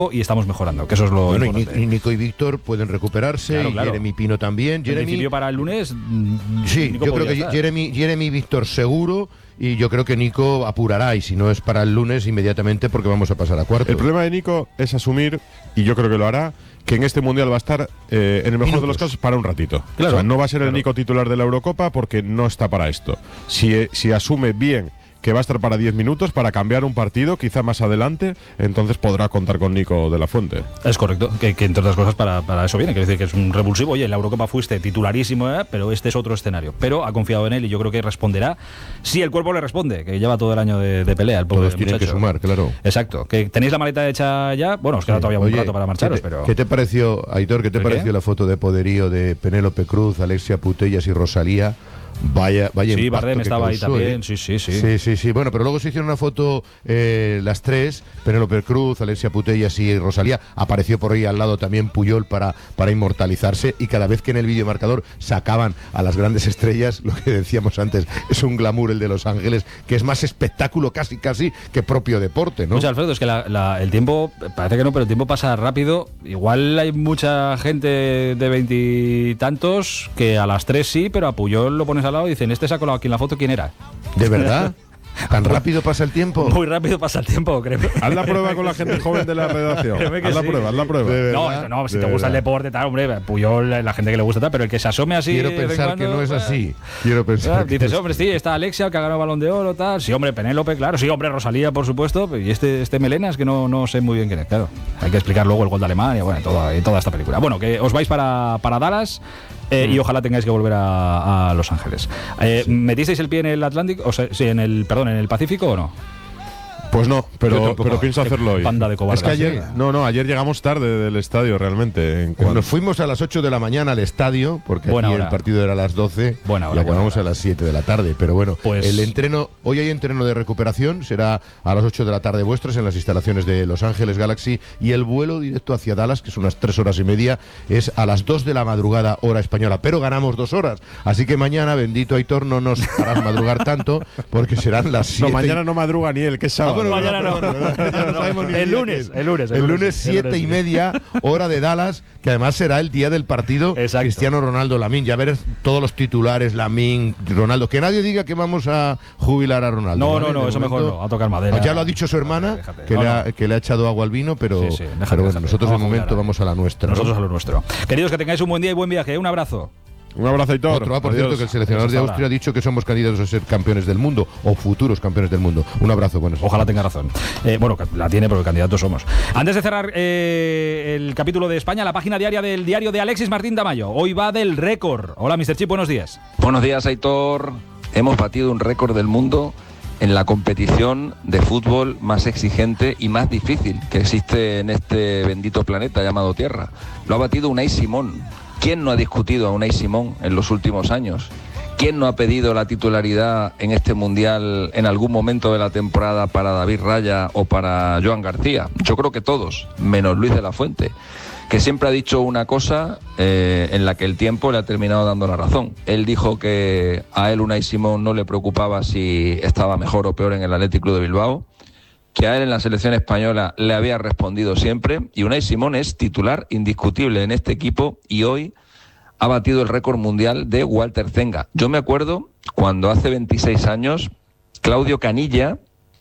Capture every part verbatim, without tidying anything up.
y estamos mejorando, que eso es lo bueno, importante. Y Nico y Víctor pueden recuperarse, claro, y claro. Jeremy Pino también. Jeremy, en principio para el lunes, sí, Nico yo creo que estar. Jeremy, Jeremy y Víctor seguro, y yo creo que Nico apurará, y si no es para el lunes, inmediatamente, porque vamos a pasar a cuartos. El problema de Nico es asumir, y yo creo que lo hará, que en este Mundial va a estar, eh, en el mejor Minutos. de los casos, para un ratito. Claro, o sea, no va a ser claro. el Nico titular de la Eurocopa porque no está para esto. Si, eh, si asume bien que va a estar para diez minutos, para cambiar un partido, quizá más adelante, entonces podrá contar con Nico de la Fuente. Es correcto, que, que entre otras cosas para, para eso viene, quiere decir que es un revulsivo. Oye, en la Eurocopa fuiste titularísimo, ¿eh? Pero este es otro escenario. Pero ha confiado en él y yo creo que responderá si el cuerpo le responde, que lleva todo el año de, de pelea el pobre Todos tienen muchacho. que sumar, claro. Exacto, que tenéis la maleta hecha ya, bueno, os queda todavía un Oye, rato para marcharos, ¿qué te, pero... ¿qué te pareció, Aitor, qué te ¿El pareció qué? la foto de poderío de Penélope Cruz, Alexia Putellas y Rosalía? Vaya, vaya Sí, impacto Bardem que estaba ahí causó, también, ¿eh? sí, sí, sí. Sí, sí, sí. Bueno, pero luego se hicieron una foto eh, las tres, Penélope Cruz, Alexia Putellas y Rosalía. Apareció por ahí al lado también Puyol para, para inmortalizarse, y cada vez que en el videomarcador sacaban a las grandes estrellas, lo que decíamos antes, es un glamour el de Los Ángeles, que es más espectáculo casi, casi que propio deporte, ¿no? Mucho, Alfredo, es que la, la, el tiempo, parece que no, pero el tiempo pasa rápido. Igual hay mucha gente de veintitantos que a las tres sí, pero a Puyol lo pones al lado y dicen, este se ha colado aquí en la foto, ¿quién era? ¿De verdad? ¿Tan rápido pasa el tiempo? Muy rápido pasa el tiempo, créeme. Haz la prueba con la gente joven de la redacción. Créeme que Haz la sí. prueba, haz la prueba. De No, verdad, no, si de te gusta el verdad. deporte, tal, hombre, Puyol, la gente que le gusta tal, pero el que se asome así. Quiero de vez en pensar que cuando, no es pues, así. Quiero pensar ah, que dices, no es hombre, sí, está Alexia, que ha ganado Balón de Oro, tal. Sí, hombre, Penélope, claro. Sí, hombre, Rosalía, por supuesto. Y este, este Melenas, que no, no sé muy bien quién es, claro. Hay que explicar luego el gol de Alemania, bueno, y toda, y toda esta película. Bueno, que os vais para, para Dallas. Eh, y ojalá tengáis que volver a, a Los Ángeles. Eh, sí. ¿Metisteis el pie en el Atlántico? O sea, sí, en el, perdón, en el Pacífico o no? Pues no, Yo pero, tampoco. pero pienso hacerlo hoy. Banda de cobardes. Es que ayer, Sí. no, no, ayer llegamos tarde del estadio realmente. En cuanto- Nos fuimos a las ocho de la mañana al estadio, porque Buena aquí hora. el partido era a las doce, Buena hora, y acabamos buena hora. a las siete de la tarde. Pero bueno, Pues- el entreno, hoy hay entreno de recuperación, será a las ocho de la tarde vuestras en las instalaciones de Los Ángeles Galaxy, y el vuelo directo hacia Dallas, que es unas tres horas y media, es a las dos de la madrugada, hora española. Pero ganamos dos horas, así que mañana, bendito Aitor, no nos harás madrugar tanto, porque serán las No, siete. mañana no madruga ni él, que es Ah, sábado. bueno, Mañana no. perdón, perdón, ya no sabemos ni El día lunes, que es. el lunes, el El lunes, lunes el siete lunes. y media, hora de Dallas, que además será el día del partido. Exacto. Cristiano Ronaldo, Lamine. Ya verás todos los titulares, Lamine, Ronaldo. Que nadie diga que vamos a jubilar a Ronaldo. No, ¿vale? no, no, De eso mejor momento- no, a tocar madera. Ya lo ha dicho su hermana, Déjate. que, No, le ha, no. que le ha echado agua al vino, pero, Sí, sí, déjate, pero bueno, déjate. nosotros Vamos de a momento jubilar. vamos a la nuestra, ¿no? Nosotros a lo nuestro. Queridos, que tengáis un buen día y buen viaje. Un abrazo. Un abrazo, Aitor. Otro, ah, por Adiós. cierto, que el seleccionador Adiós, de hasta Austria ha ahora. dicho que somos candidatos a ser campeones del mundo, o futuros campeones del mundo. Un abrazo, buenos días. Ojalá tenga razón. Eh, bueno, que la tiene porque candidatos somos. Antes de cerrar eh, el capítulo de España, la página diaria del diario de Alexis Martín Tamayo. Hoy va del récord. Hola, mister Chip, buenos días. Buenos días, Aitor. Hemos batido un récord del mundo en la competición de fútbol más exigente y más difícil que existe en este bendito planeta llamado Tierra. Lo ha batido Unai Simón. ¿Quién no ha discutido a Unai Simón en los últimos años? ¿Quién no ha pedido la titularidad en este Mundial en algún momento de la temporada para David Raya o para Joan García? Yo creo que todos, menos Luis de la Fuente, que siempre ha dicho una cosa eh, en la que el tiempo le ha terminado dando la razón. Él dijo que a él Unai Simón no le preocupaba si estaba mejor o peor en el Athletic Club de Bilbao, que a él en la selección española le había respondido siempre, y Unai Simón es titular indiscutible en este equipo y hoy ha batido el récord mundial de Walter Zenga. Yo me acuerdo cuando hace veintiséis años Claudio Canilla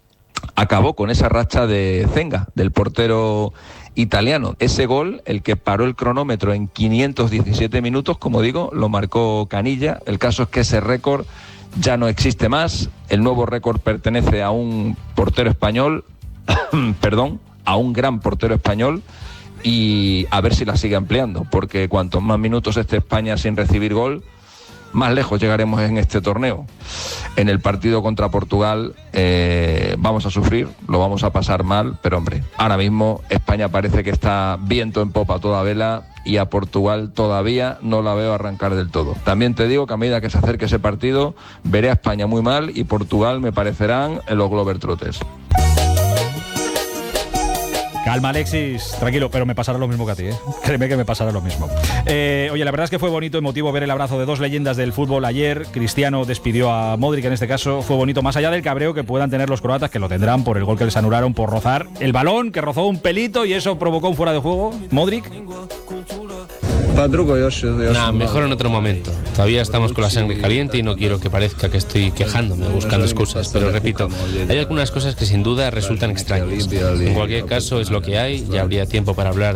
acabó con esa racha de Zenga, del portero italiano. Ese gol, el que paró el cronómetro en quinientos diecisiete minutos, como digo, lo marcó Canilla. El caso es que ese récord ya no existe más. El nuevo récord pertenece a un portero español, perdón, a un gran portero español, y a ver si la sigue ampliando, porque cuantos más minutos esté España sin recibir gol, más lejos llegaremos en este torneo. En el partido contra Portugal eh, vamos a sufrir, lo vamos a pasar mal, pero hombre, ahora mismo España parece que está viento en popa a toda vela y a Portugal todavía no la veo arrancar del todo. También te digo que a medida que se acerque ese partido, veré a España muy mal y Portugal me parecerán en los Globetrotters. Calma, Alexis, tranquilo, pero me pasará lo mismo que a ti, ¿eh? Créeme que me pasará lo mismo. Eh, oye, la verdad es que fue bonito, emotivo ver el abrazo de dos leyendas del fútbol ayer. Cristiano despidió a Modric en este caso. Fue bonito, más allá del cabreo que puedan tener los croatas, que lo tendrán por el gol que les anularon por rozar el balón, que rozó un pelito y eso provocó un fuera de juego. Modric. Nah, mejor en otro momento. Todavía estamos con la sangre caliente y no quiero que parezca que estoy quejándome, buscando excusas. Pero repito, hay algunas cosas que sin duda resultan extrañas. En cualquier caso es lo que hay y habría tiempo para hablar